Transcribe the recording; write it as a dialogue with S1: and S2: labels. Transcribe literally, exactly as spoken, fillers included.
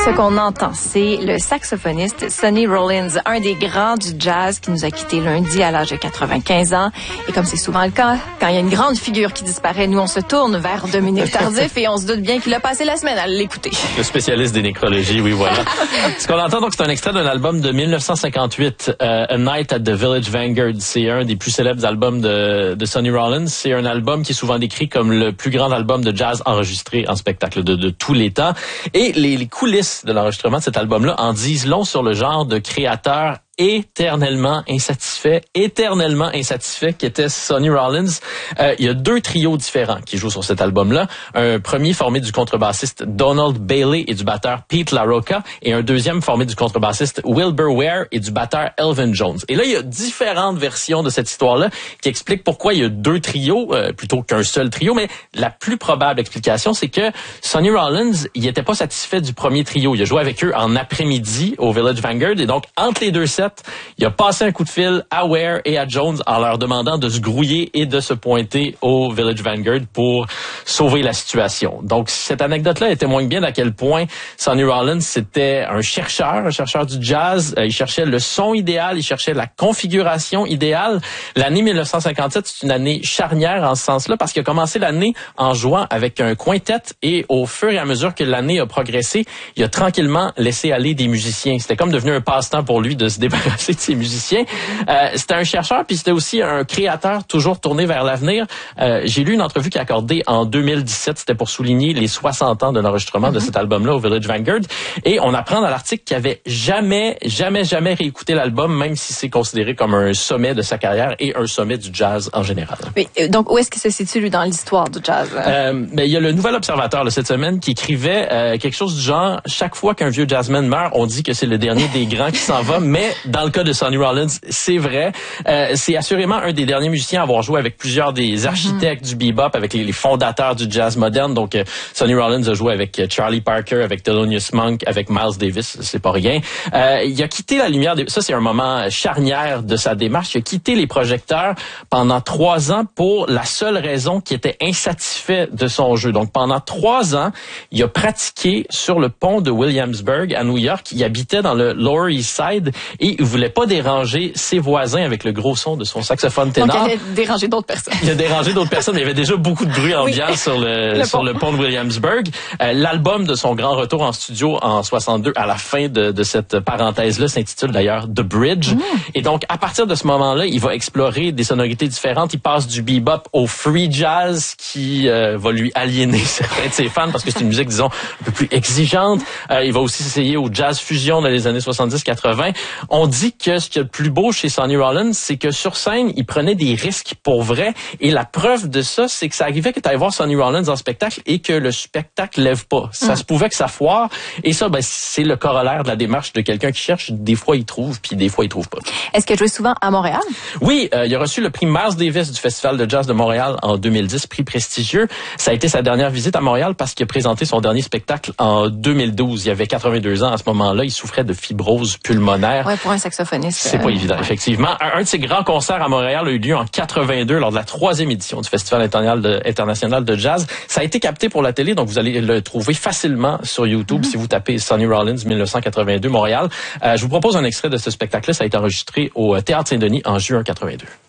S1: Ce qu'on entend, c'est le saxophoniste Sonny Rollins, un des grands du jazz qui nous a quittés lundi à l'âge de quatre-vingt-quinze ans. Et comme c'est souvent le cas, quand il y a une grande figure qui disparaît, nous on se tourne vers Dominique Tardif et on se doute bien qu'il a passé la semaine à l'écouter.
S2: Le spécialiste des nécrologies, oui, voilà. Ce qu'on entend donc, c'est un extrait d'un album de dix-neuf cent cinquante-huit, euh, A Night at the Village Vanguard. C'est un des plus célèbres albums de, de Sonny Rollins. C'est un album qui est souvent décrit comme le plus grand album de jazz enregistré en spectacle de, de tous les temps. Et les, les coulisses de l'enregistrement de cet album-là en disent long sur le genre de créateur éternellement insatisfait, éternellement insatisfait qu'était Sonny Rollins. Euh, il y a deux trios différents qui jouent sur cet album-là. Un premier formé du contrebassiste Donald Bailey et du batteur Pete LaRocca, et un deuxième formé du contrebassiste Wilbur Ware et du batteur Elvin Jones. Et là, il y a différentes versions de cette histoire-là qui expliquent pourquoi il y a deux trios euh, plutôt qu'un seul trio, mais la plus probable explication, c'est que Sonny Rollins, il n'était pas satisfait du premier trio. Il a joué avec eux en après-midi au Village Vanguard, et donc, entre les deux sets, il a passé un coup de fil à Ware et à Jones en leur demandant de se grouiller et de se pointer au Village Vanguard pour sauver la situation. Donc, cette anecdote-là elle témoigne bien d'à quel point Sonny Rollins, c'était un chercheur, un chercheur du jazz. Il cherchait le son idéal, il cherchait la configuration idéale. L'année dix-neuf cent cinquante-sept, c'est une année charnière en ce sens-là parce qu'il a commencé l'année en jouant avec un quintet, et au fur et à mesure que l'année a progressé, il a tranquillement laissé aller des musiciens. C'était comme devenu un passe-temps pour lui de se débarrasser de ses musiciens. Euh, c'était un chercheur, puis c'était aussi un créateur toujours tourné vers l'avenir. Euh, j'ai lu une entrevue qu'il a accordée en deux mille dix-sept, c'était pour souligner les soixante ans de l'enregistrement mm-hmm. de cet album-là au Village Vanguard. Et on apprend dans l'article qu'il avait jamais, jamais, jamais réécouté l'album, même si c'est considéré comme un sommet de sa carrière et un sommet du jazz en général.
S1: Oui, donc où est-ce qu'il se situe, lui, dans l'histoire du jazz?
S2: Euh, ben, il y a le Nouvel Observateur là, cette semaine qui écrivait euh, quelque chose du genre: chaque fois qu'un vieux jazzman meurt, on dit que c'est le dernier des grands qui s'en va, mais dans le cas de Sonny Rollins, c'est vrai. Euh, c'est assurément un des derniers musiciens à avoir joué avec plusieurs des architectes mm-hmm. du bebop, avec les, les fondateurs du jazz moderne. Donc, euh, Sonny Rollins a joué avec euh, Charlie Parker, avec Thelonious Monk, avec Miles Davis, c'est pas rien. Euh, il a quitté la lumière, des... ça c'est un moment charnière de sa démarche. Il a quitté les projecteurs pendant trois ans pour la seule raison qu'il était insatisfait de son jeu. Donc, pendant trois ans, il a pratiqué sur le pont de Williamsburg à New York. Il habitait dans le Lower East Side et il voulait pas déranger ses voisins avec le gros son de son saxophone ténor.
S1: Donc, il allait déranger d'autres personnes.
S2: Il a dérangé d'autres personnes, mais il y avait déjà beaucoup de bruit ambiant oui. sur le, le sur pont. le pont de Williamsburg. Euh, l'album de son grand retour en studio en soixante-deux, à la fin de, de cette parenthèse-là, s'intitule d'ailleurs The Bridge. Mmh. Et donc, à partir de ce moment-là, il va explorer des sonorités différentes. Il passe du bebop au free jazz qui euh, va lui aliéner certains de ses fans parce que c'est une musique, disons, un peu plus exigeante. Euh, il va aussi s'essayer au jazz fusion dans les années soixante-dix quatre-vingt. On dit que ce qui est le plus beau chez Sonny Rollins, c'est que sur scène, il prenait des risques pour vrai. Et la preuve de ça, c'est que ça arrivait que tu ailles voir Sonny Rollins en spectacle et que le spectacle lève pas. Ça mm. se pouvait que ça foire. Et ça, ben, c'est le corollaire de la démarche de quelqu'un qui cherche. Des fois, il trouve, puis des fois, il trouve pas.
S1: Est-ce qu'il a joué souvent à Montréal?
S2: Oui, euh, il a reçu le prix Miles Davis du Festival de jazz de Montréal en deux mille dix, prix prestigieux. Ça a été sa dernière visite à Montréal parce qu'il a présenté son dernier spectacle en deux mille douze. Il avait quatre-vingt-deux ans à ce moment-là. Il souffrait de fibrose pulmonaire.
S1: Ouais, pour un saxophoniste.
S2: C'est euh... pas évident, effectivement. Un, un de ses grands concerts à Montréal a eu lieu en quatre-vingt-deux lors de la troisième édition du Festival international de, international de jazz. Ça a été capté pour la télé, donc vous allez le trouver facilement sur YouTube mm-hmm. si vous tapez Sonny Rollins dix-neuf cent quatre-vingt-deux Montréal. Euh, je vous propose un extrait de ce spectacle-là. Ça a été enregistré au Théâtre Saint-Denis en juin quatre-vingt-deux.